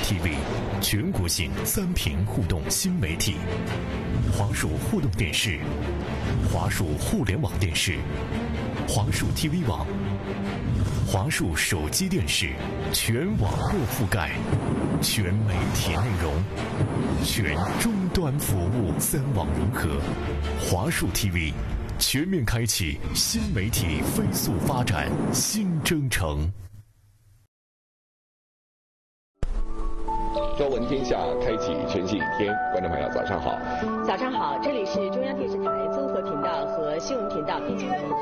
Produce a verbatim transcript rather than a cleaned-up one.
T V， 全国性三屏互动新媒体。华数互动电视、华数互联网电视、华数 T V 网、华数手机电视，全网络覆盖，全媒体内容，全终端服务，三网融合。华数 T V 全面开启新媒体飞速发展新征程。 朝闻天下，开启全新一天。观众朋友，早上好！ 早上好，这里是中央电视台综合频道和新闻频道并机播出。